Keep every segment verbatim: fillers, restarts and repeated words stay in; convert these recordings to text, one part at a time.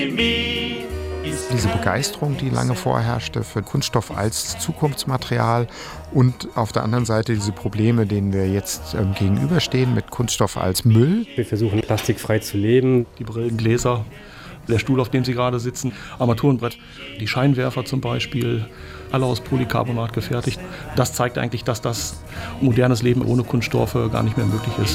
Diese Begeisterung, die lange vorherrschte für Kunststoff als Zukunftsmaterial und auf der anderen Seite diese Probleme, denen wir jetzt ähm, gegenüberstehen mit Kunststoff als Müll. Wir versuchen plastikfrei zu leben. Die Brillengläser, der Stuhl, auf dem Sie gerade sitzen, Armaturenbrett, die Scheinwerfer zum Beispiel, alle aus Polycarbonat gefertigt. Das zeigt eigentlich, dass das modernes Leben ohne Kunststoffe gar nicht mehr möglich ist.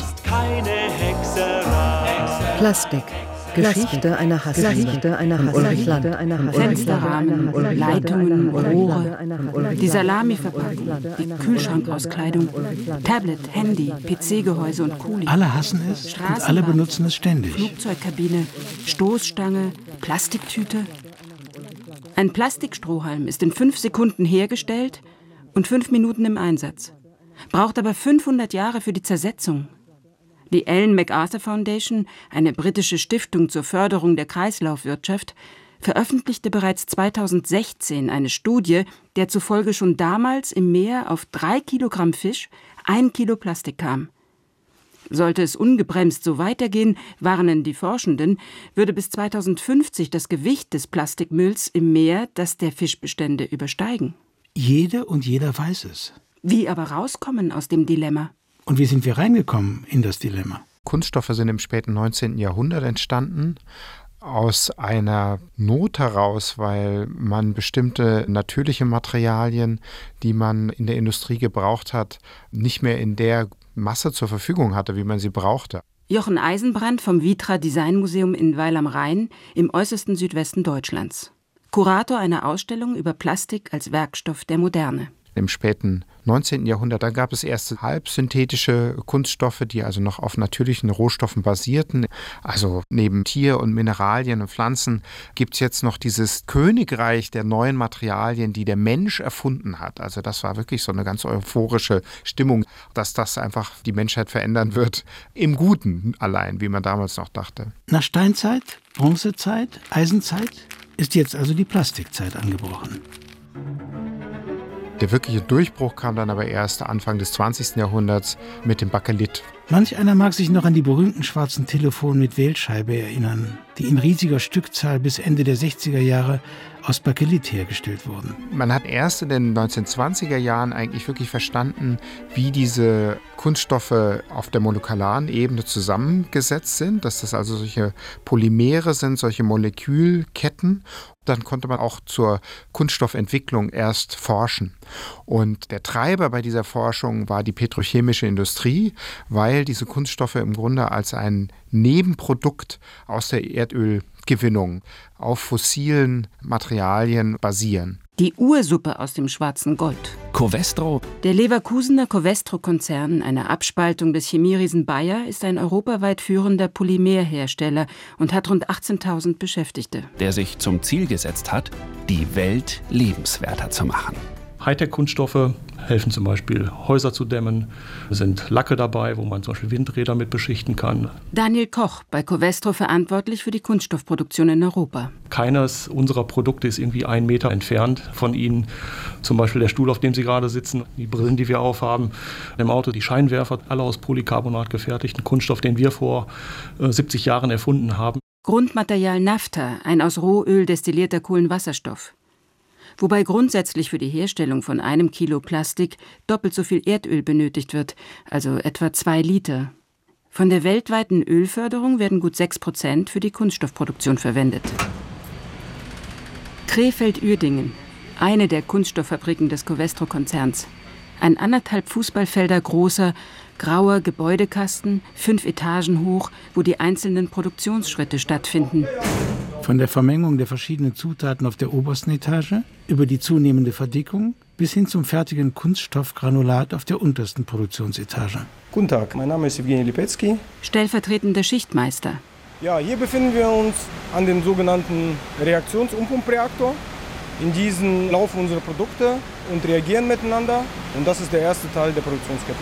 Plastik. Geschichte einer Hassliebe, einer Hassliebe, einer Fensterrahmen, Leitungen, Rohre, die Salamiverpackung, die Kühlschrankauskleidung, Tablet, Handy, P C-Gehäuse und Kuli. Alle hassen es und alle benutzen es ständig. Flugzeugkabine, Stoßstange, Plastiktüte. Ein Plastikstrohhalm ist in fünf Sekunden hergestellt und fünf Minuten im Einsatz. Braucht aber fünfhundert Jahre für die Zersetzung. Die Ellen MacArthur Foundation, eine britische Stiftung zur Förderung der Kreislaufwirtschaft, veröffentlichte bereits zweitausendsechzehn eine Studie, der zufolge schon damals im Meer auf drei Kilogramm Fisch ein Kilo Plastik kam. Sollte es ungebremst so weitergehen, warnen die Forschenden, würde bis zweitausendfünfzig das Gewicht des Plastikmülls im Meer das der Fischbestände übersteigen. Jede und jeder weiß es. Wie aber rauskommen aus dem Dilemma? Und wie sind wir reingekommen in das Dilemma? Kunststoffe sind im späten neunzehnten Jahrhundert entstanden, aus einer Not heraus, weil man bestimmte natürliche Materialien, die man in der Industrie gebraucht hat, nicht mehr in der Masse zur Verfügung hatte, wie man sie brauchte. Jochen Eisenbrand vom Vitra Designmuseum in Weil am Rhein im äußersten Südwesten Deutschlands. Kurator einer Ausstellung über Plastik als Werkstoff der Moderne. Im späten neunzehnten Jahrhundert, da gab es erste halbsynthetische Kunststoffe, die also noch auf natürlichen Rohstoffen basierten. Also neben Tier- und Mineralien und Pflanzen gibt es jetzt noch dieses Königreich der neuen Materialien, die der Mensch erfunden hat. Also das war wirklich so eine ganz euphorische Stimmung, dass das einfach die Menschheit verändern wird. Im Guten allein, wie man damals noch dachte. Nach Steinzeit, Bronzezeit, Eisenzeit ist jetzt also die Plastikzeit angebrochen. Der wirkliche Durchbruch kam dann aber erst Anfang des zwanzigsten Jahrhunderts mit dem Bakelit. Manch einer mag sich noch an die berühmten schwarzen Telefone mit Wählscheibe erinnern, die in riesiger Stückzahl bis Ende der sechziger Jahre aus Bakelit hergestellt wurden. Man hat erst in den neunzehnhundertzwanziger Jahren eigentlich wirklich verstanden, wie diese Kunststoffe auf der molekularen Ebene zusammengesetzt sind, dass das also solche Polymere sind, solche Molekülketten. Dann konnte man auch zur Kunststoffentwicklung erst forschen. Und der Treiber bei dieser Forschung war die petrochemische Industrie, weil diese Kunststoffe im Grunde als ein Nebenprodukt aus der Erdölgewinnung auf fossilen Materialien basieren. Die Ursuppe aus dem schwarzen Gold. Covestro. Der Leverkusener Covestro-Konzern, eine Abspaltung des Chemieriesen Bayer, ist ein europaweit führender Polymerhersteller und hat rund achtzehntausend Beschäftigte. Der sich zum Ziel gesetzt hat, die Welt lebenswerter zu machen. Hightech-Kunststoffe helfen zum Beispiel, Häuser zu dämmen. Es sind Lacke dabei, wo man zum Beispiel Windräder mit beschichten kann. Daniel Koch, bei Covestro verantwortlich für die Kunststoffproduktion in Europa. Keines unserer Produkte ist irgendwie einen Meter entfernt von Ihnen. Zum Beispiel der Stuhl, auf dem Sie gerade sitzen, die Brillen, die wir aufhaben, im Auto, die Scheinwerfer, alle aus Polycarbonat gefertigt. Ein Kunststoff, den wir vor äh, siebzig Jahren erfunden haben. Grundmaterial Naphtha, ein aus Rohöl destillierter Kohlenwasserstoff. Wobei grundsätzlich für die Herstellung von einem Kilo Plastik doppelt so viel Erdöl benötigt wird, also etwa zwei Liter. Von der weltweiten Ölförderung werden gut sechs Prozent für die Kunststoffproduktion verwendet. Krefeld-Uerdingen, eine der Kunststofffabriken des Covestro-Konzerns. Ein anderthalb Fußballfelder großer, grauer Gebäudekasten, fünf Etagen hoch, wo die einzelnen Produktionsschritte stattfinden. Von der Vermengung der verschiedenen Zutaten auf der obersten Etage über die zunehmende Verdickung bis hin zum fertigen Kunststoffgranulat auf der untersten Produktionsetage. Guten Tag, mein Name ist Evgeny Lipetsky. Stellvertretender Schichtmeister. Ja, hier befinden wir uns an dem sogenannten Reaktionsumpumpreaktor. In diesen laufen unsere Produkte und reagieren miteinander. Und das ist der erste Teil der Produktionskette.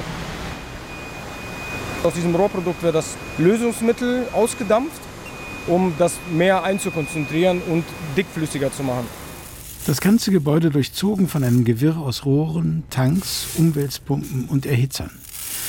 Aus diesem Rohprodukt wird das Lösungsmittel ausgedampft, um das mehr einzukonzentrieren und dickflüssiger zu machen. Das ganze Gebäude durchzogen von einem Gewirr aus Rohren, Tanks, Umwälzpumpen und Erhitzern.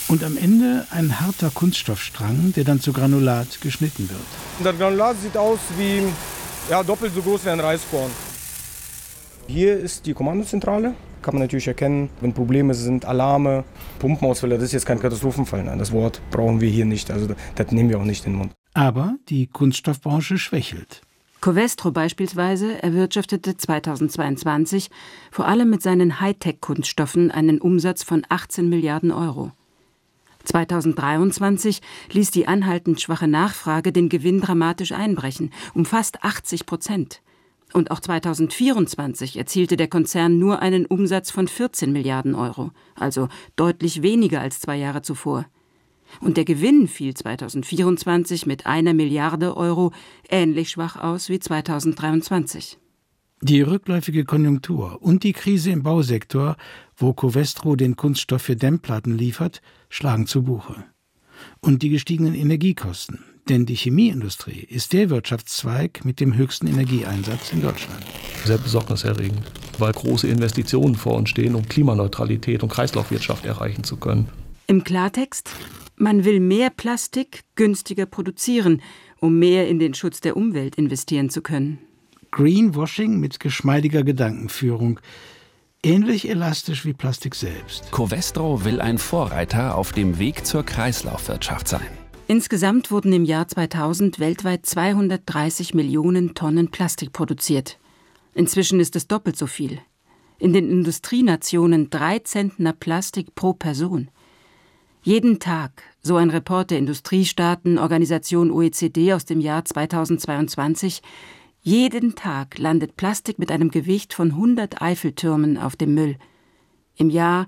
Und am Ende ein harter Kunststoffstrang, der dann zu Granulat geschnitten wird. Das Granulat sieht aus wie ja, doppelt so groß wie ein Reiskorn. Hier ist die Kommandozentrale. Kann man natürlich erkennen, wenn Probleme sind, Alarme, Pumpenausfälle. Das ist jetzt kein Katastrophenfall. Nein, das Wort brauchen wir hier nicht. Also das nehmen wir auch nicht in den Mund. Aber die Kunststoffbranche schwächelt. Covestro beispielsweise erwirtschaftete zweitausendzweiundzwanzig vor allem mit seinen Hightech-Kunststoffen einen Umsatz von achtzehn Milliarden Euro. zweitausenddreiundzwanzig ließ die anhaltend schwache Nachfrage den Gewinn dramatisch einbrechen, um fast achtzig Prozent. Und auch zweitausendvierundzwanzig erzielte der Konzern nur einen Umsatz von vierzehn Milliarden Euro, also deutlich weniger als zwei Jahre zuvor. Und der Gewinn fiel zweitausendvierundzwanzig mit einer Milliarde Euro ähnlich schwach aus wie zweitausenddreiundzwanzig. Die rückläufige Konjunktur und die Krise im Bausektor, wo Covestro den Kunststoff für Dämmplatten liefert, schlagen zu Buche. Und die gestiegenen Energiekosten. Denn die Chemieindustrie ist der Wirtschaftszweig mit dem höchsten Energieeinsatz in Deutschland. Sehr besorgniserregend, weil große Investitionen vor uns stehen, um Klimaneutralität und Kreislaufwirtschaft erreichen zu können. Im Klartext, man will mehr Plastik günstiger produzieren, um mehr in den Schutz der Umwelt investieren zu können. Greenwashing mit geschmeidiger Gedankenführung. Ähnlich elastisch wie Plastik selbst. Covestro will ein Vorreiter auf dem Weg zur Kreislaufwirtschaft sein. Insgesamt wurden im Jahr zweitausend weltweit zweihundertdreißig Millionen Tonnen Plastik produziert. Inzwischen ist es doppelt so viel. In den Industrienationen drei Zentner Plastik pro Person. Jeden Tag, so ein Report der Industriestaatenorganisation O E C D aus dem Jahr zweitausendzweiundzwanzig, jeden Tag landet Plastik mit einem Gewicht von hundert Eiffeltürmen auf dem Müll. Im Jahr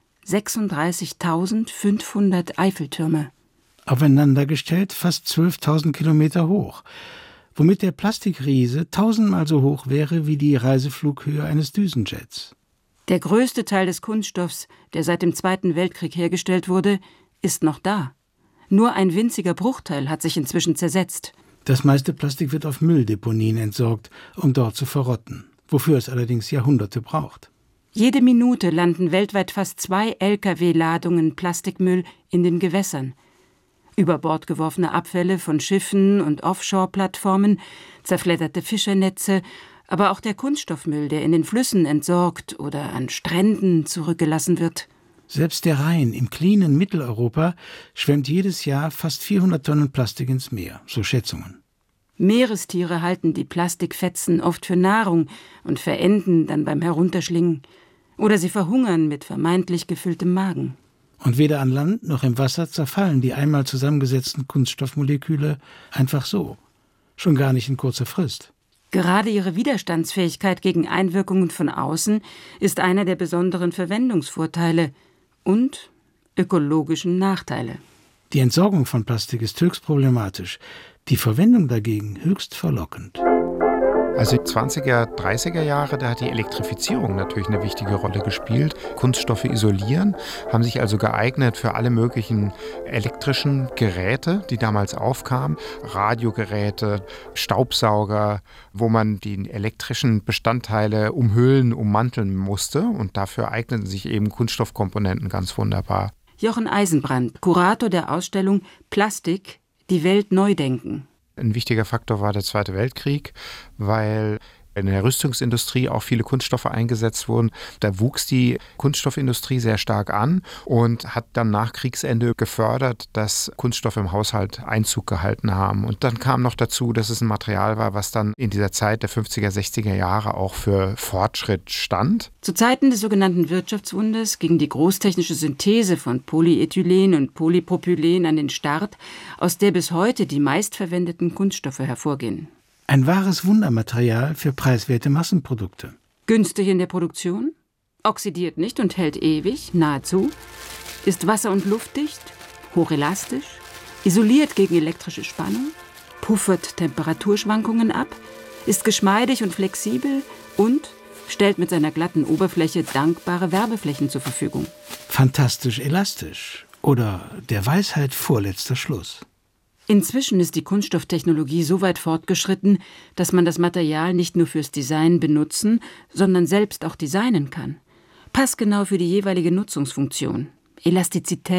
sechsunddreißigtausendfünfhundert Eiffeltürme. Aufeinandergestellt fast zwölftausend Kilometer hoch, womit der Plastikriese tausendmal so hoch wäre wie die Reiseflughöhe eines Düsenjets. Der größte Teil des Kunststoffs, der seit dem Zweiten Weltkrieg hergestellt wurde, ist noch da. Nur ein winziger Bruchteil hat sich inzwischen zersetzt. Das meiste Plastik wird auf Mülldeponien entsorgt, um dort zu verrotten, wofür es allerdings Jahrhunderte braucht. Jede Minute landen weltweit fast zwei L K W-Ladungen Plastikmüll in den Gewässern. Über Bord geworfene Abfälle von Schiffen und Offshore-Plattformen, zerfledderte Fischernetze, aber auch der Kunststoffmüll, der in den Flüssen entsorgt oder an Stränden zurückgelassen wird. Selbst der Rhein im cleanen Mitteleuropa schwemmt jedes Jahr fast vierhundert Tonnen Plastik ins Meer, so Schätzungen. Meerestiere halten die Plastikfetzen oft für Nahrung und verenden dann beim Herunterschlingen. Oder sie verhungern mit vermeintlich gefülltem Magen. Und weder an Land noch im Wasser zerfallen die einmal zusammengesetzten Kunststoffmoleküle einfach so. Schon gar nicht in kurzer Frist. Gerade ihre Widerstandsfähigkeit gegen Einwirkungen von außen ist einer der besonderen Verwendungsvorteile und ökologischen Nachteile. Die Entsorgung von Plastik ist höchst problematisch, die Verwendung dagegen höchst verlockend. Also die zwanziger, dreißiger Jahre, da hat die Elektrifizierung natürlich eine wichtige Rolle gespielt. Kunststoffe isolieren, haben sich also geeignet für alle möglichen elektrischen Geräte, die damals aufkamen. Radiogeräte, Staubsauger, wo man die elektrischen Bestandteile umhüllen, ummanteln musste. Und dafür eigneten sich eben Kunststoffkomponenten ganz wunderbar. Jochen Eisenbrand, Kurator der Ausstellung Plastik, die Welt neu denken. Ein wichtiger Faktor war der Zweite Weltkrieg, weil in der Rüstungsindustrie auch viele Kunststoffe eingesetzt wurden. Da wuchs die Kunststoffindustrie sehr stark an und hat dann nach Kriegsende gefördert, dass Kunststoffe im Haushalt Einzug gehalten haben. Und dann kam noch dazu, dass es ein Material war, was dann in dieser Zeit der fünfziger, sechziger Jahre auch für Fortschritt stand. Zu Zeiten des sogenannten Wirtschaftswunders ging die großtechnische Synthese von Polyethylen und Polypropylen an den Start, aus der bis heute die meistverwendeten Kunststoffe hervorgehen. Ein wahres Wundermaterial für preiswerte Massenprodukte. Günstig in der Produktion, oxidiert nicht und hält ewig, nahezu, ist wasser- und luftdicht, hochelastisch, isoliert gegen elektrische Spannung, puffert Temperaturschwankungen ab, ist geschmeidig und flexibel und stellt mit seiner glatten Oberfläche dankbare Werbeflächen zur Verfügung. Fantastisch elastisch oder der Weisheit vorletzter Schluss. Inzwischen ist die Kunststofftechnologie so weit fortgeschritten, dass man das Material nicht nur fürs Design benutzen, sondern selbst auch designen kann. Passgenau für die jeweilige Nutzungsfunktion. Elastizität,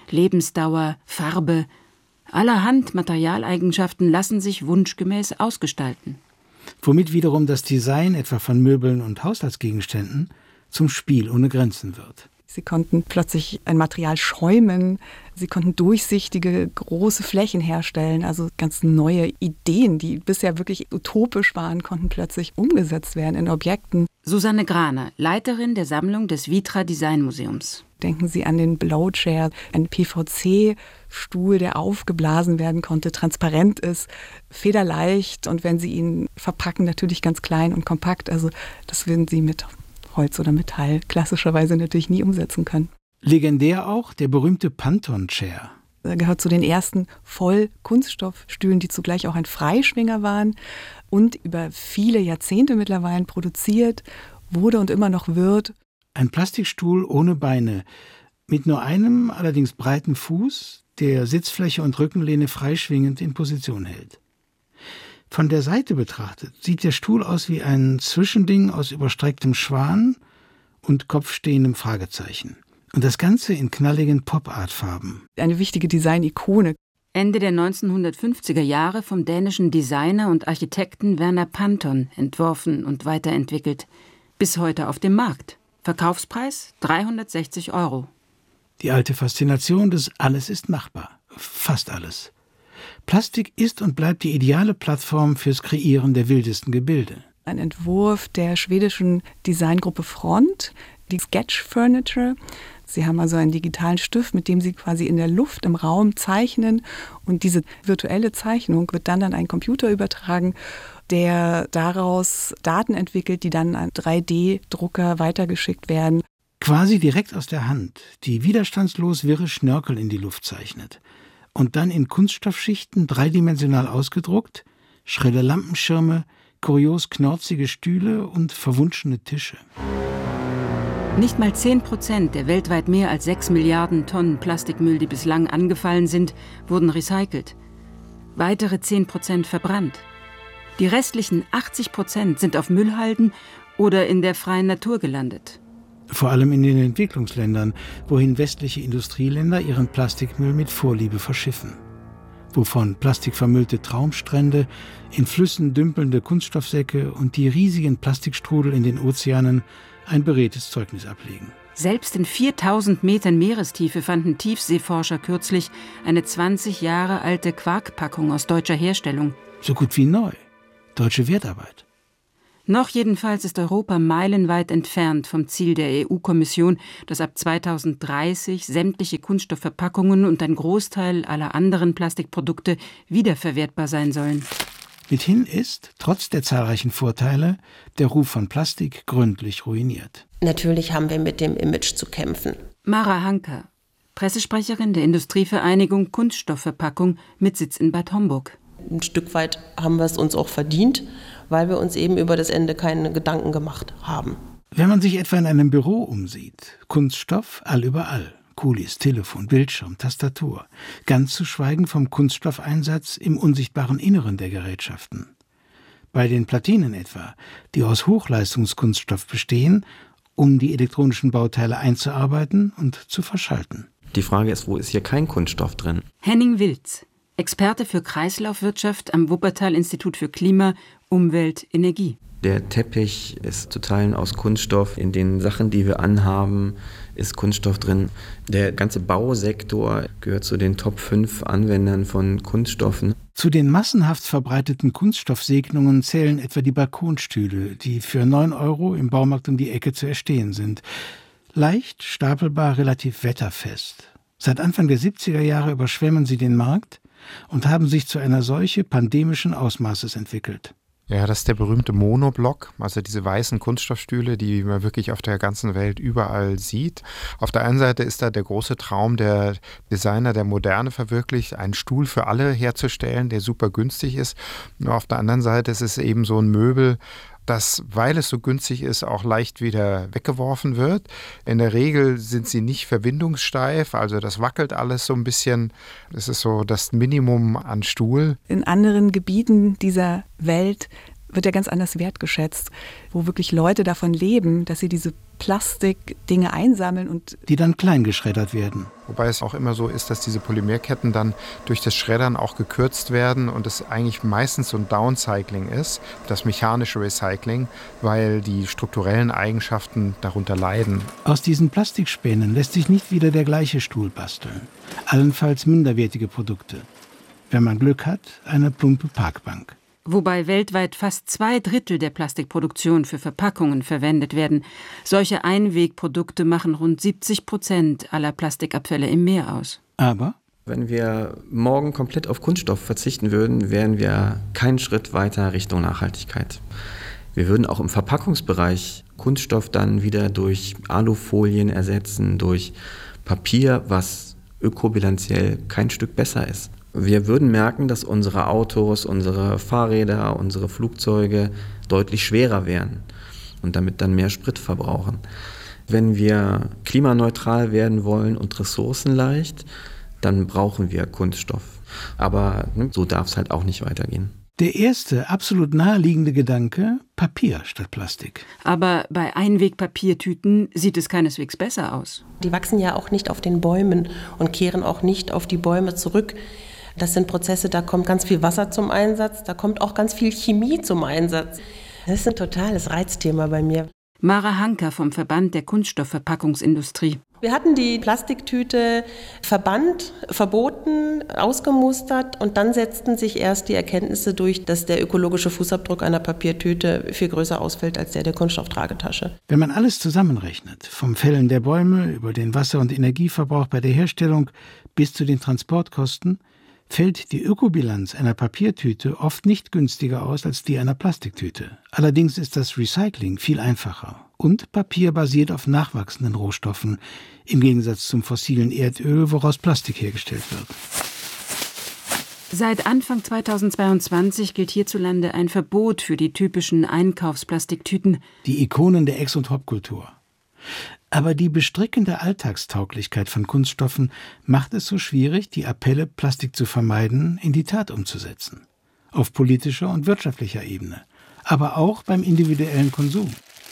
Lebensdauer, Farbe. Allerhand Materialeigenschaften lassen sich wunschgemäß ausgestalten. Womit wiederum das Design etwa von Möbeln und Haushaltsgegenständen zum Spiel ohne Grenzen wird. Sie konnten plötzlich ein Material schäumen, sie konnten durchsichtige, große Flächen herstellen. Also ganz neue Ideen, die bisher wirklich utopisch waren, konnten plötzlich umgesetzt werden in Objekten. Susanne Graner, Leiterin der Sammlung des Vitra Design Museums. Denken Sie an den Blowchair, ein P V C-Stuhl, der aufgeblasen werden konnte, transparent ist, federleicht und wenn Sie ihn verpacken, natürlich ganz klein und kompakt. Also das würden Sie mit Holz oder Metall klassischerweise natürlich nie umsetzen können. Legendär auch der berühmte Pantone-Chair. Er gehört zu den ersten Vollkunststoffstühlen, die zugleich auch ein Freischwinger waren und über viele Jahrzehnte mittlerweile produziert wurde und immer noch wird. Ein Plastikstuhl ohne Beine, mit nur einem allerdings breiten Fuß, der Sitzfläche und Rückenlehne freischwingend in Position hält. Von der Seite betrachtet sieht der Stuhl aus wie ein Zwischending aus überstrecktem Schwan und kopfstehendem Fragezeichen. Und das Ganze in knalligen Pop-Art-Farben. Eine wichtige Design-Ikone. Ende der neunzehnhundertfünfziger Jahre vom dänischen Designer und Architekten Werner Panton entworfen und weiterentwickelt. Bis heute auf dem Markt. Verkaufspreis dreihundertsechzig Euro. Die alte Faszination des Alles ist machbar. Fast alles. Plastik ist und bleibt die ideale Plattform fürs Kreieren der wildesten Gebilde. Ein Entwurf der schwedischen Designgruppe Front, die Sketch Furniture. Sie haben also einen digitalen Stift, mit dem Sie quasi in der Luft, im Raum zeichnen. Und diese virtuelle Zeichnung wird dann an einen Computer übertragen, der daraus Daten entwickelt, die dann an drei D Drucker weitergeschickt werden. Quasi direkt aus der Hand, die widerstandslos wirre Schnörkel in die Luft zeichnet. Und dann in Kunststoffschichten dreidimensional ausgedruckt, schrille Lampenschirme, kurios knorzige Stühle und verwunschene Tische. Nicht mal zehn Prozent der weltweit mehr als sechs Milliarden Tonnen Plastikmüll, die bislang angefallen sind, wurden recycelt. Weitere zehn Prozent verbrannt. Die restlichen achtzig Prozent sind auf Müllhalden oder in der freien Natur gelandet. Vor allem in den Entwicklungsländern, wohin westliche Industrieländer ihren Plastikmüll mit Vorliebe verschiffen. Wovon plastikvermüllte Traumstrände, in Flüssen dümpelnde Kunststoffsäcke und die riesigen Plastikstrudel in den Ozeanen ein beredtes Zeugnis ablegen. Selbst in viertausend Metern Meerestiefe fanden Tiefseeforscher kürzlich eine zwanzig Jahre alte Quarkpackung aus deutscher Herstellung. So gut wie neu. Deutsche Wertarbeit. Noch jedenfalls ist Europa meilenweit entfernt vom Ziel der E U-Kommission, dass ab zweitausenddreißig sämtliche Kunststoffverpackungen und ein Großteil aller anderen Plastikprodukte wiederverwertbar sein sollen. Mithin ist, trotz der zahlreichen Vorteile, der Ruf von Plastik gründlich ruiniert. Natürlich haben wir mit dem Image zu kämpfen. Mara Hanker, Pressesprecherin der Industrievereinigung Kunststoffverpackung mit Sitz in Bad Homburg. Ein Stück weit haben wir es uns auch verdient, weil wir uns eben über das Ende keine Gedanken gemacht haben. Wenn man sich etwa in einem Büro umsieht, Kunststoff allüberall. Kulis, Telefon, Bildschirm, Tastatur. Ganz zu schweigen vom Kunststoffeinsatz im unsichtbaren Inneren der Gerätschaften. Bei den Platinen etwa, die aus Hochleistungskunststoff bestehen, um die elektronischen Bauteile einzuarbeiten und zu verschalten. Die Frage ist, wo ist hier kein Kunststoff drin? Henning Wilz, Experte für Kreislaufwirtschaft am Wuppertal-Institut für Klima, Umwelt, Energie. Der Teppich ist zu Teilen aus Kunststoff. In den Sachen, die wir anhaben, ist Kunststoff drin. Der ganze Bausektor gehört zu den Top fünf Anwendern von Kunststoffen. Zu den massenhaft verbreiteten Kunststoffsegnungen zählen etwa die Balkonstühle, die für neun Euro im Baumarkt um die Ecke zu erstehen sind. Leicht, stapelbar, relativ wetterfest. Seit Anfang der siebziger Jahre überschwemmen sie den Markt und haben sich zu einer Seuche pandemischen Ausmaßes entwickelt. Ja, das ist der berühmte Monoblock, also diese weißen Kunststoffstühle, die man wirklich auf der ganzen Welt überall sieht. Auf der einen Seite ist da der große Traum der Designer der Moderne verwirklicht, einen Stuhl für alle herzustellen, der super günstig ist. Und auf der anderen Seite ist es eben so ein Möbel, das, weil es so günstig ist, auch leicht wieder weggeworfen wird. In der Regel sind sie nicht verbindungssteif, also das wackelt alles so ein bisschen. Das ist so das Minimum an Stuhl. In anderen Gebieten dieser Welt wird ja ganz anders wertgeschätzt, wo wirklich Leute davon leben, dass sie diese Plastikdinge einsammeln und die dann klein geschreddert werden. Wobei es auch immer so ist, dass diese Polymerketten dann durch das Schreddern auch gekürzt werden und es eigentlich meistens so ein Downcycling ist, das mechanische Recycling, weil die strukturellen Eigenschaften darunter leiden. Aus diesen Plastikspänen lässt sich nicht wieder der gleiche Stuhl basteln. Allenfalls minderwertige Produkte. Wenn man Glück hat, eine plumpe Parkbank. Wobei weltweit fast zwei Drittel der Plastikproduktion für Verpackungen verwendet werden. Solche Einwegprodukte machen rund siebzig Prozent aller Plastikabfälle im Meer aus. Aber wenn wir morgen komplett auf Kunststoff verzichten würden, wären wir keinen Schritt weiter Richtung Nachhaltigkeit. Wir würden auch im Verpackungsbereich Kunststoff dann wieder durch Alufolien ersetzen, durch Papier, was ökobilanziell kein Stück besser ist. Wir würden merken, dass unsere Autos, unsere Fahrräder, unsere Flugzeuge deutlich schwerer wären und damit dann mehr Sprit verbrauchen. Wenn wir klimaneutral werden wollen und ressourcenleicht, dann brauchen wir Kunststoff. Aber ne, so darf es halt auch nicht weitergehen. Der erste, absolut naheliegende Gedanke, Papier statt Plastik. Aber bei Einwegpapiertüten sieht es keineswegs besser aus. Die wachsen ja auch nicht auf den Bäumen und kehren auch nicht auf die Bäume zurück. Das sind Prozesse, da kommt ganz viel Wasser zum Einsatz, da kommt auch ganz viel Chemie zum Einsatz. Das ist ein totales Reizthema bei mir. Mara Hanker vom Verband der Kunststoffverpackungsindustrie. Wir hatten die Plastiktüte verbannt, verboten, ausgemustert und dann setzten sich erst die Erkenntnisse durch, dass der ökologische Fußabdruck einer Papiertüte viel größer ausfällt als der der Kunststofftragetasche. Wenn man alles zusammenrechnet, vom Fällen der Bäume über den Wasser- und Energieverbrauch bei der Herstellung bis zu den Transportkosten, fällt die Ökobilanz einer Papiertüte oft nicht günstiger aus als die einer Plastiktüte. Allerdings ist das Recycling viel einfacher. Und Papier basiert auf nachwachsenden Rohstoffen, im Gegensatz zum fossilen Erdöl, woraus Plastik hergestellt wird. Seit Anfang zweitausendzweiundzwanzig gilt hierzulande ein Verbot für die typischen Einkaufsplastiktüten. Die Ikonen der Ex- und Hopkultur. Aber die bestrickende Alltagstauglichkeit von Kunststoffen macht es so schwierig, die Appelle, Plastik zu vermeiden, in die Tat umzusetzen. Auf politischer und wirtschaftlicher Ebene, aber auch beim individuellen Konsum.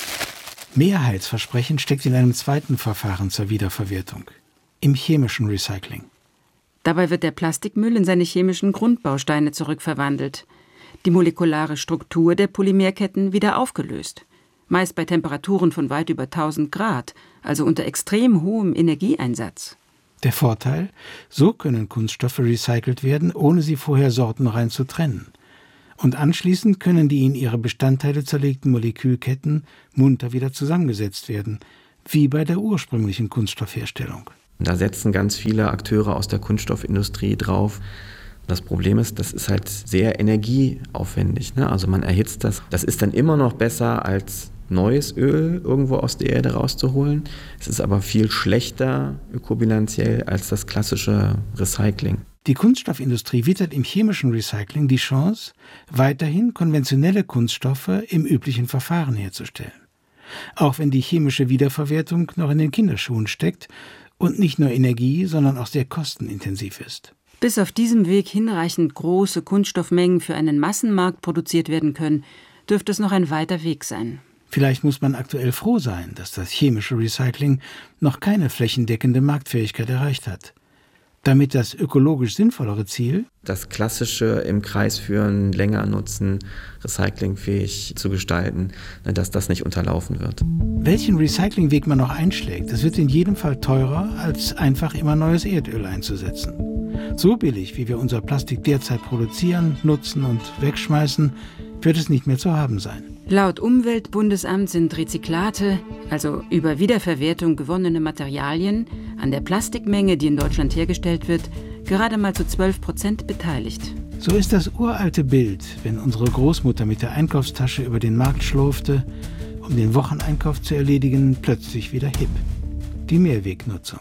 Mehrheitsversprechen steckt in einem zweiten Verfahren zur Wiederverwertung, im chemischen Recycling. Dabei wird der Plastikmüll in seine chemischen Grundbausteine zurückverwandelt, die molekulare Struktur der Polymerketten wieder aufgelöst. Meist bei Temperaturen von weit über tausend Grad, also unter extrem hohem Energieeinsatz. Der Vorteil, so können Kunststoffe recycelt werden, ohne sie vorher sortenrein zu trennen. Und anschließend können die in ihre Bestandteile zerlegten Molekülketten munter wieder zusammengesetzt werden, wie bei der ursprünglichen Kunststoffherstellung. Da setzen ganz viele Akteure aus der Kunststoffindustrie drauf. Das Problem ist, das ist halt sehr energieaufwendig, ne? Also man erhitzt das. Das ist dann immer noch besser als neues Öl irgendwo aus der Erde rauszuholen. Es ist aber viel schlechter ökobilanziell als das klassische Recycling. Die Kunststoffindustrie wittert im chemischen Recycling die Chance, weiterhin konventionelle Kunststoffe im üblichen Verfahren herzustellen. Auch wenn die chemische Wiederverwertung noch in den Kinderschuhen steckt und nicht nur energie-, sondern auch sehr kostenintensiv ist. Bis auf diesem Weg hinreichend große Kunststoffmengen für einen Massenmarkt produziert werden können, dürfte es noch ein weiter Weg sein. Vielleicht muss man aktuell froh sein, dass das chemische Recycling noch keine flächendeckende Marktfähigkeit erreicht hat. Damit das ökologisch sinnvollere Ziel, das klassische im Kreis führen, länger nutzen, recyclingfähig zu gestalten, dass das nicht unterlaufen wird. Welchen Recyclingweg man noch einschlägt, das wird in jedem Fall teurer, als einfach immer neues Erdöl einzusetzen. So billig, wie wir unser Plastik derzeit produzieren, nutzen und wegschmeißen, wird es nicht mehr zu haben sein. Laut Umweltbundesamt sind Rezyklate, also über Wiederverwertung gewonnene Materialien, an der Plastikmenge, die in Deutschland hergestellt wird, gerade mal zu zwölf Prozent beteiligt. So ist das uralte Bild, wenn unsere Großmutter mit der Einkaufstasche über den Markt schlurfte, um den Wocheneinkauf zu erledigen, plötzlich wieder hip. Die Mehrwegnutzung.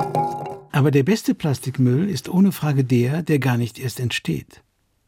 Aber der beste Plastikmüll ist ohne Frage der, der gar nicht erst entsteht.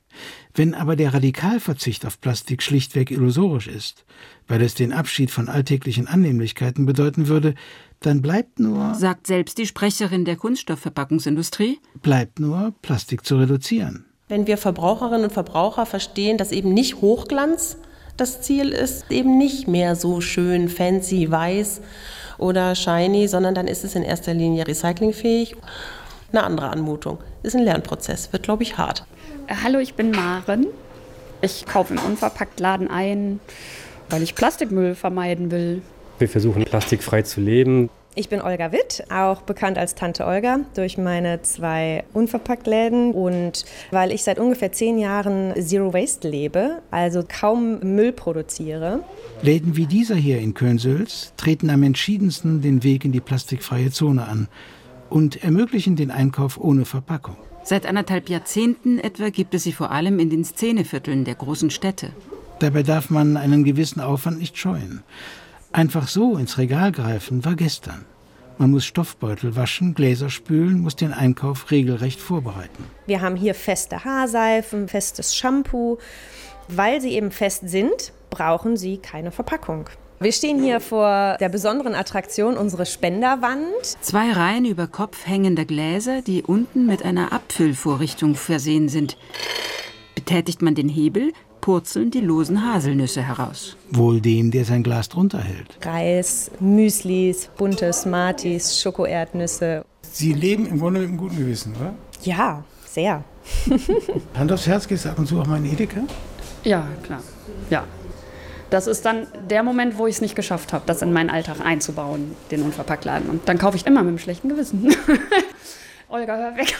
Wenn aber der Radikalverzicht auf Plastik schlichtweg illusorisch ist, weil es den Abschied von alltäglichen Annehmlichkeiten bedeuten würde, dann bleibt nur, sagt selbst die Sprecherin der Kunststoffverpackungsindustrie, bleibt nur, Plastik zu reduzieren. Wenn wir Verbraucherinnen und Verbraucher verstehen, dass eben nicht Hochglanz Das Ziel ist eben nicht mehr so schön fancy weiß oder shiny, sondern dann ist es in erster Linie recyclingfähig. Eine andere Anmutung. Ist ein Lernprozess, wird, glaube ich, hart. Hallo, ich bin Maren. Ich kaufe im Unverpacktladen ein, weil ich Plastikmüll vermeiden will. Wir versuchen plastikfrei zu leben. Ich bin Olga Witt, auch bekannt als Tante Olga durch meine zwei Unverpacktläden und weil ich seit ungefähr zehn Jahren Zero Waste lebe, also kaum Müll produziere. Läden wie dieser hier in Köln-Sülz treten am entschiedensten den Weg in die plastikfreie Zone an und ermöglichen den Einkauf ohne Verpackung. Seit anderthalb Jahrzehnten etwa gibt es sie vor allem in den Szenevierteln der großen Städte. Dabei darf man einen gewissen Aufwand nicht scheuen. Einfach so ins Regal greifen war gestern. Man muss Stoffbeutel waschen, Gläser spülen, muss den Einkauf regelrecht vorbereiten. Wir haben hier feste Haarseifen, festes Shampoo. Weil sie eben fest sind, brauchen sie keine Verpackung. Wir stehen hier vor der besonderen Attraktion, unsere Spenderwand. Zwei Reihen über Kopf hängender Gläser, die unten mit einer Abfüllvorrichtung versehen sind. Betätigt man den Hebel, purzeln die losen Haselnüsse heraus. Wohl dem, der sein Glas drunter hält. Reis, Müslis, bunte Smarties, Schokoerdnüsse. Sie leben im Grunde mit einem guten Gewissen, oder? Ja, sehr. Hand aufs Herz, gehst du ab und zu auch mal in Edeka? Ja, klar. Ja. Das ist dann der Moment, wo ich es nicht geschafft habe, das in meinen Alltag einzubauen, den Unverpacktladen. Und dann kaufe ich immer mit einem schlechten Gewissen. Olga, hör weg.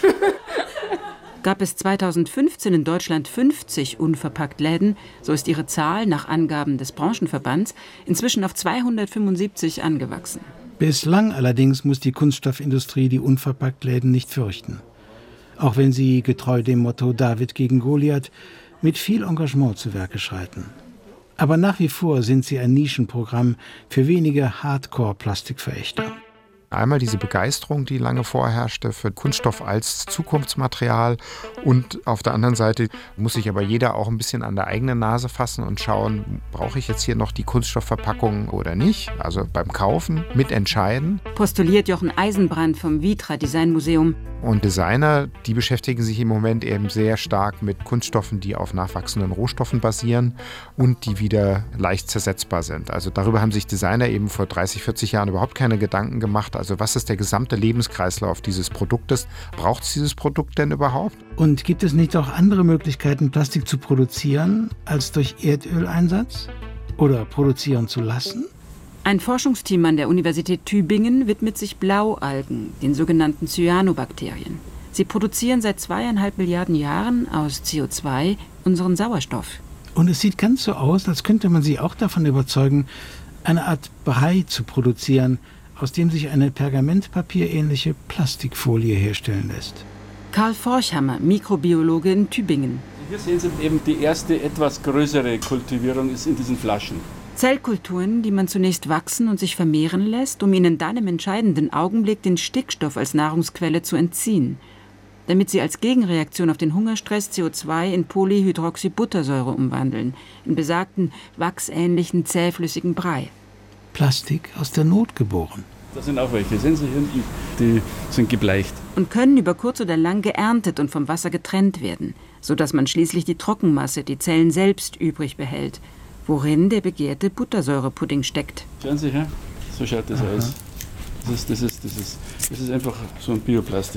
Gab es zweitausendfünfzehn in Deutschland fünfzig Unverpacktläden, so ist ihre Zahl nach Angaben des Branchenverbands inzwischen auf zweihundertfünfundsiebzig angewachsen. Bislang allerdings muss die Kunststoffindustrie die Unverpacktläden nicht fürchten. Auch wenn sie, getreu dem Motto David gegen Goliath, mit viel Engagement zu Werke schreiten. Aber nach wie vor sind sie ein Nischenprogramm für wenige Hardcore-Plastikverächter. Einmal diese Begeisterung, die lange vorherrschte für Kunststoff als Zukunftsmaterial, und auf der anderen Seite muss sich aber jeder auch ein bisschen an der eigenen Nase fassen und schauen, brauche ich jetzt hier noch die Kunststoffverpackung oder nicht? Also beim Kaufen mitentscheiden. Postuliert Jochen Eisenbrand vom Vitra Designmuseum. Und Designer, die beschäftigen sich im Moment eben sehr stark mit Kunststoffen, die auf nachwachsenden Rohstoffen basieren und die wieder leicht zersetzbar sind. Also darüber haben sich Designer eben vor dreißig, vierzig Jahren überhaupt keine Gedanken gemacht. Also was ist der gesamte Lebenskreislauf dieses Produktes? Braucht es dieses Produkt denn überhaupt? Und gibt es nicht auch andere Möglichkeiten, Plastik zu produzieren, als durch Erdöleinsatz? Oder produzieren zu lassen? Ein Forschungsteam an der Universität Tübingen widmet sich Blaualgen, den sogenannten Cyanobakterien. Sie produzieren seit zweieinhalb Milliarden Jahren aus C O zwei unseren Sauerstoff. Und es sieht ganz so aus, als könnte man sie auch davon überzeugen, eine Art Brei zu produzieren, aus dem sich eine pergamentpapierähnliche Plastikfolie herstellen lässt. Karl Forchhammer, Mikrobiologe in Tübingen. Hier sehen Sie eben die erste etwas größere Kultivierung ist in diesen Flaschen. Zellkulturen, die man zunächst wachsen und sich vermehren lässt, um ihnen dann im entscheidenden Augenblick den Stickstoff als Nahrungsquelle zu entziehen, damit sie als Gegenreaktion auf den Hungerstress C O zwei in Polyhydroxybuttersäure umwandeln, in besagten wachsähnlichen, zähflüssigen Brei. Plastik aus der Not geboren. Da sind auch welche, sehen Sie hinten, die sind gebleicht. Und können über kurz oder lang geerntet und vom Wasser getrennt werden, sodass man schließlich die Trockenmasse, die Zellen selbst, übrig behält, worin der begehrte Buttersäurepudding steckt. Schauen Sie her, so schaut das Aha. aus. Das ist, das, ist, das, ist, das ist einfach so ein Bioplastik.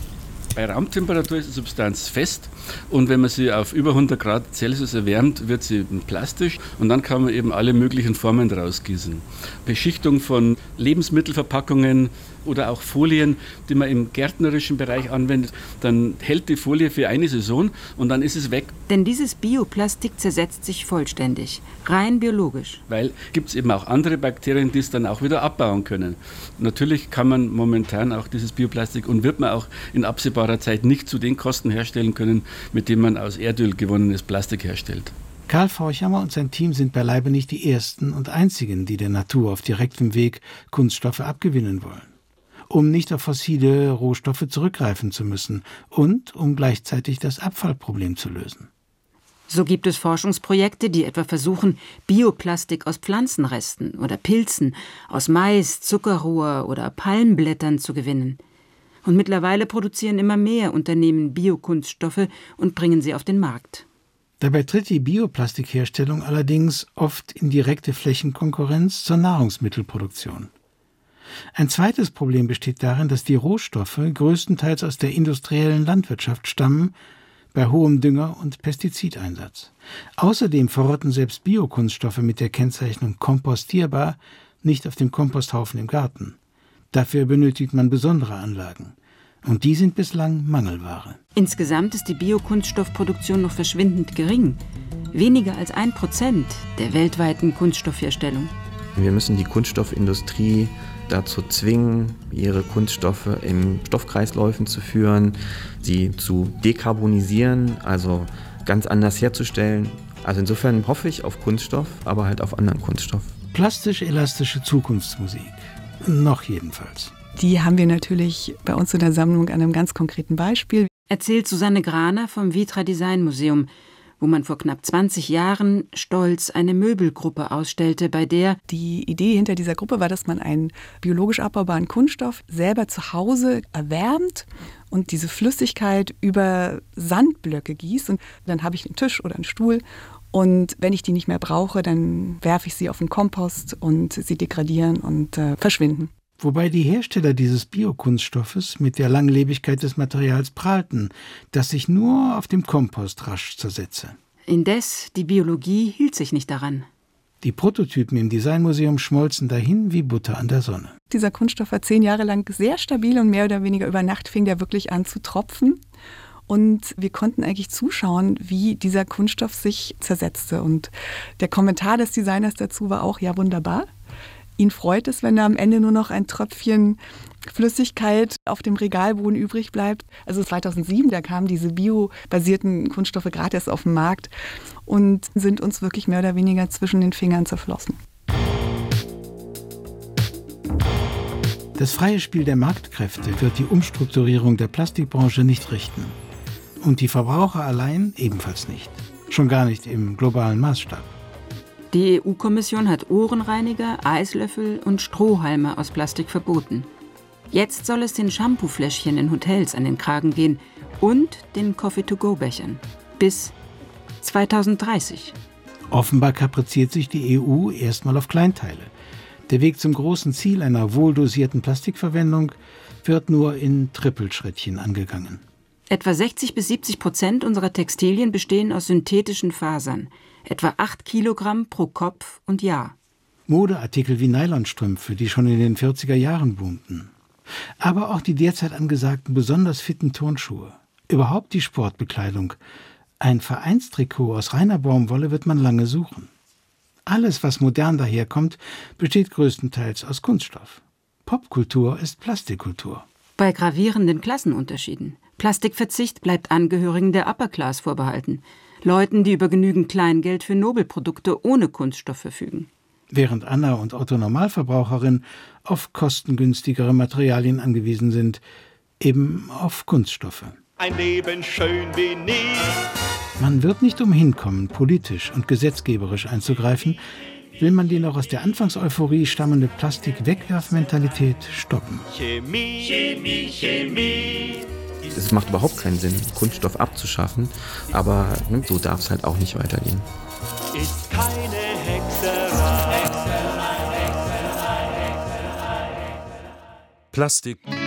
Bei Raumtemperatur ist die Substanz fest und wenn man sie auf über hundert Grad Celsius erwärmt, wird sie plastisch und dann kann man eben alle möglichen Formen rausgießen. Beschichtung von Lebensmittelverpackungen oder auch Folien, die man im gärtnerischen Bereich anwendet, dann hält die Folie für eine Saison und dann ist es weg. Denn dieses Bioplastik zersetzt sich vollständig, rein biologisch. Weil gibt es eben auch andere Bakterien, die es dann auch wieder abbauen können. Natürlich kann man momentan auch dieses Bioplastik und wird man auch in absehbarer Zeit nicht zu den Kosten herstellen können, mit denen man aus Erdöl gewonnenes Plastik herstellt. Karl Forchhammer und sein Team sind beileibe nicht die ersten und einzigen, die der Natur auf direktem Weg Kunststoffe abgewinnen wollen. Um nicht auf fossile Rohstoffe zurückgreifen zu müssen und um gleichzeitig das Abfallproblem zu lösen. So gibt es Forschungsprojekte, die etwa versuchen, Bioplastik aus Pflanzenresten oder Pilzen, aus Mais, Zuckerrohr oder Palmblättern zu gewinnen. Und mittlerweile produzieren immer mehr Unternehmen Biokunststoffe und bringen sie auf den Markt. Dabei tritt die Bioplastikherstellung allerdings oft in direkte Flächenkonkurrenz zur Nahrungsmittelproduktion. Ein zweites Problem besteht darin, dass die Rohstoffe größtenteils aus der industriellen Landwirtschaft stammen, bei hohem Dünger- und Pestizideinsatz. Außerdem verrotten selbst Biokunststoffe mit der Kennzeichnung kompostierbar nicht auf dem Komposthaufen im Garten. Dafür benötigt man besondere Anlagen. Und die sind bislang Mangelware. Insgesamt ist die Biokunststoffproduktion noch verschwindend gering. Weniger als ein Prozent der weltweiten Kunststoffherstellung. Wir müssen die Kunststoffindustrie dazu zwingen, ihre Kunststoffe in Stoffkreisläufen zu führen, sie zu dekarbonisieren, also ganz anders herzustellen. Also insofern hoffe ich auf Kunststoff, aber halt auf anderen Kunststoff. Plastisch-elastische Zukunftsmusik. Noch jedenfalls. Die haben wir natürlich bei uns in der Sammlung an einem ganz konkreten Beispiel. Erzählt Susanne Graner vom Vitra Design Museum, wo man vor knapp zwanzig Jahren stolz eine Möbelgruppe ausstellte, bei der die Idee hinter dieser Gruppe war, dass man einen biologisch abbaubaren Kunststoff selber zu Hause erwärmt und diese Flüssigkeit über Sandblöcke gießt. Und dann habe ich einen Tisch oder einen Stuhl. Und wenn ich die nicht mehr brauche, dann werfe ich sie auf den Kompost und sie degradieren und äh, verschwinden. Wobei die Hersteller dieses Biokunststoffes mit der Langlebigkeit des Materials prahlten, das sich nur auf dem Kompost rasch zersetze. Indes, die Biologie hielt sich nicht daran. Die Prototypen im Designmuseum schmolzen dahin wie Butter an der Sonne. Dieser Kunststoff war zehn Jahre lang sehr stabil und mehr oder weniger über Nacht fing der wirklich an zu tropfen. Und wir konnten eigentlich zuschauen, wie dieser Kunststoff sich zersetzte. Und der Kommentar des Designers dazu war auch, ja wunderbar. Ihn freut es, wenn da am Ende nur noch ein Tröpfchen Flüssigkeit auf dem Regalboden übrig bleibt. Also zweitausendsieben, da kamen diese biobasierten Kunststoffe gerade erst auf den Markt und sind uns wirklich mehr oder weniger zwischen den Fingern zerflossen. Das freie Spiel der Marktkräfte wird die Umstrukturierung der Plastikbranche nicht richten. Und die Verbraucher allein ebenfalls nicht. Schon gar nicht im globalen Maßstab. Die E U-Kommission hat Ohrenreiniger, Eislöffel und Strohhalme aus Plastik verboten. Jetzt soll es den Shampoofläschchen in Hotels an den Kragen gehen und den Coffee-to-go-Bechern. Bis zweitausenddreißig. Offenbar kapriziert sich die E U erstmal auf Kleinteile. Der Weg zum großen Ziel einer wohldosierten Plastikverwendung wird nur in Trippelschrittchen angegangen. Etwa sechzig bis siebzig Prozent unserer Textilien bestehen aus synthetischen Fasern. Etwa acht Kilogramm pro Kopf und Jahr. Modeartikel wie Nylonstrümpfe, die schon in den vierziger Jahren boomten. Aber auch die derzeit angesagten besonders fitten Turnschuhe. Überhaupt die Sportbekleidung. Ein Vereinstrikot aus reiner Baumwolle wird man lange suchen. Alles, was modern daherkommt, besteht größtenteils aus Kunststoff. Popkultur ist Plastikkultur. Bei gravierenden Klassenunterschieden. Plastikverzicht bleibt Angehörigen der Upper Class vorbehalten. Leuten, die über genügend Kleingeld für Nobelprodukte ohne Kunststoff verfügen. Während Anna und Otto Normalverbraucherin auf kostengünstigere Materialien angewiesen sind, eben auf Kunststoffe. Ein Leben schön wie nie. Man wird nicht umhin kommen, politisch und gesetzgeberisch einzugreifen, will man die noch aus der Anfangseuphorie stammende Plastik-Wegwerfmentalität stoppen. Chemie, Chemie, Chemie. Es macht überhaupt keinen Sinn, Kunststoff abzuschaffen, aber ne, so darf es halt auch nicht weitergehen. Ist keine Hexerei. Hexerei, Hexerei, Hexerei. Plastik